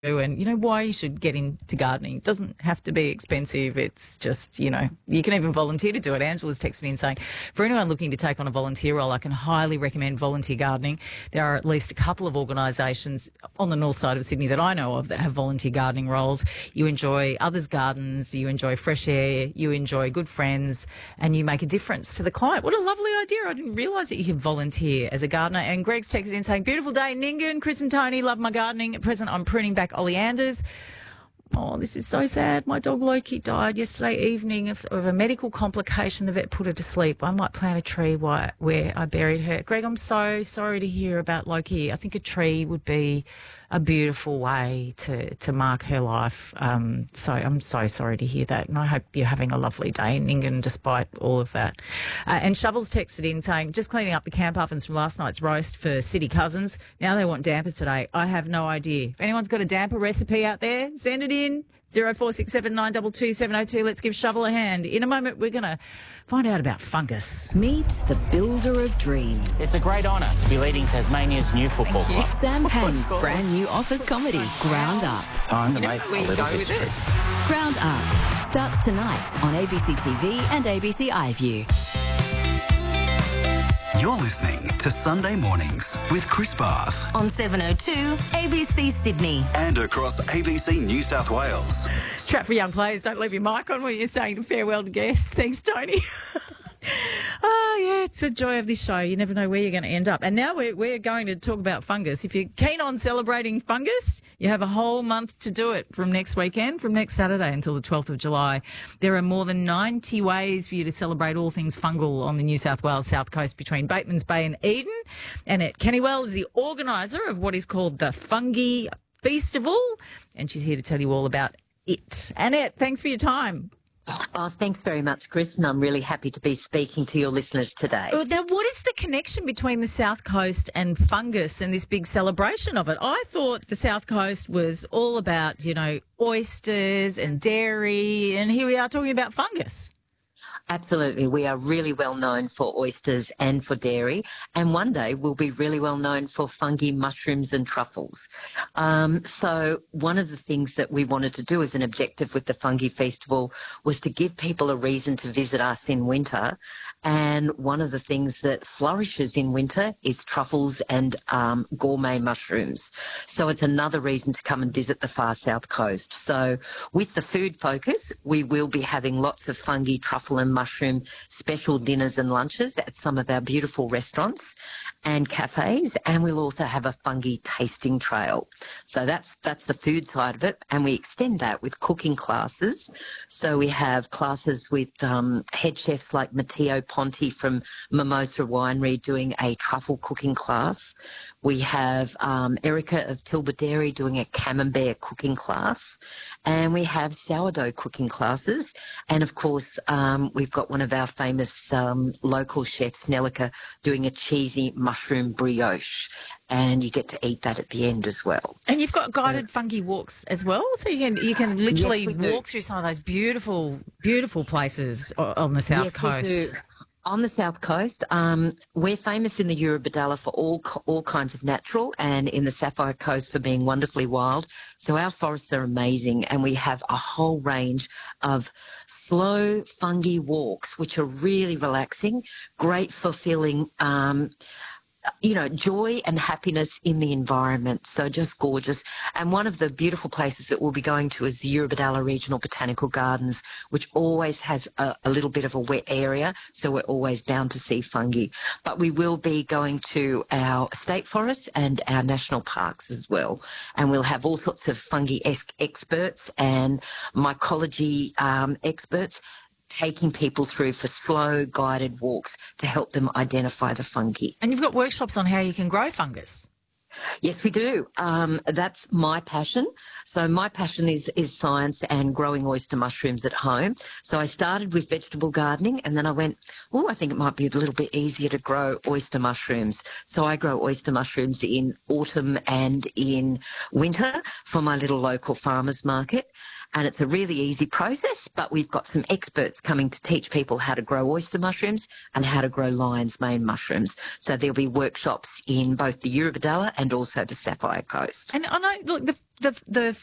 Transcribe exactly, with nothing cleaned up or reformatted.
And you know why you should get into gardening. It doesn't have to be expensive. It's just, you know, you can even volunteer to do it. Angela's texted in saying, for anyone looking to take on a volunteer role, I can highly recommend volunteer gardening. There are at least a couple of organisations on the north side of Sydney that I know of that have volunteer gardening roles. You enjoy others' gardens, you enjoy fresh air, you enjoy good friends, and you make a difference to the client. What a lovely idea. I didn't realise that you could volunteer as a gardener. And Greg's texted in saying, beautiful day in Nyngan. Chris and Tony love my gardening. At present, I'm pruning back oleanders. Oh, this is so sad. My dog Loki died yesterday evening of, of a medical complication. The vet put her to sleep. I might plant a tree where, where I buried her. Greg, I'm so sorry to hear about Loki. I think a tree would be a beautiful way to, to mark her life. Um, so I'm so sorry to hear that. And I hope you're having a lovely day in Nyngan despite all of that. Uh, and Shovels texted in saying, just cleaning up the camp ovens from last night's roast for City Cousins. Now they want damper today. I have no idea. If anyone's got a damper recipe out there, send it in. zero four six seven nine two two seven zero two. Let's give Shovel a hand. In a moment, we're going to find out about fungus. Meet the builder of dreams. It's a great honour to be leading Tasmania's new football club. Sam Penn's brand new office comedy, Ground Up. Time to make a little history. Ground Up starts tonight on A B C T V and A B C iView. You're listening to Sunday Mornings with Chris Barth. On seven oh two A B C Sydney. And across A B C New South Wales. Trap for young players, don't leave your mic on when you're saying farewell to guests. Thanks, Tony. Oh, yeah, it's the joy of this show. You never know where you're going to end up. And now we're, we're going to talk about fungus. If you're keen on celebrating fungus, you have a whole month to do it from next weekend, from next Saturday until the twelfth of July. There are more than ninety ways for you to celebrate all things fungal on the New South Wales South Coast between Bateman's Bay and Eden. Annette Kennywell is the organiser of what is called the Fungi Festival, and she's here to tell you all about it. Annette, thanks for your time. Oh, thanks very much, Chris, and I'm really happy to be speaking to your listeners today. Now, what is the connection between the South Coast and fungus and this big celebration of it? I thought the South Coast was all about, you know, oysters and dairy, and here we are talking about fungus. Absolutely. We are really well known for oysters and for dairy, and one day we'll be really well known for fungi, mushrooms and truffles. Um, so one of the things that we wanted to do as an objective with the Fungi Festival was to give people a reason to visit us in winter, and one of the things that flourishes in winter is truffles and um, gourmet mushrooms. So it's another reason to come and visit the far south coast. So with the food focus, we will be having lots of fungi, truffle and mushroom special dinners and lunches at some of our beautiful restaurants and cafes, and we'll also have a fungi tasting trail. So that's that's the food side of it, and we extend that with cooking classes. So we have classes with um, head chefs like Matteo Ponti from Mimosa Winery doing a truffle cooking class. We have um, Erica of Tilba Dairy doing a camembert cooking class, and we have sourdough cooking classes. And of course, um, we've got one of our famous um, local chefs, Nelica, doing a cheesy mushroom brioche, and you get to eat that at the end as well. And you've got guided fungi walks as well, so you can you can literally yes, walk through some of those beautiful, beautiful places on the south yes, coast. We do. On the south coast, um, we're famous in the Eurobodalla for all all kinds of natural, and in the Sapphire Coast for being wonderfully wild. So our forests are amazing, and we have a whole range of slow fungi walks, which are really relaxing, great for feeling, um, you know, joy and happiness in the environment. So just gorgeous. And one of the beautiful places that we'll be going to is the Eurobodalla Regional Botanical Gardens, which always has a, a little bit of a wet area, so we're always bound to see fungi. But we will be going to our state forests and our national parks as well. And we'll have all sorts of fungi experts and mycology um, experts taking people through for slow guided walks to help them identify the fungi. And you've got workshops on how you can grow fungus. Yes, we do. Um, that's my passion. So my passion is, is science and growing oyster mushrooms at home. So I started with vegetable gardening, and then I went, oh, I think it might be a little bit easier to grow oyster mushrooms. So I grow oyster mushrooms in autumn and in winter for my little local farmers market. and it's a really easy process, but we've got some experts coming to teach people how to grow oyster mushrooms and how to grow lion's mane mushrooms. So there'll be workshops in both the Eurobodalla and also the Sapphire Coast. And I know, look, the, the, the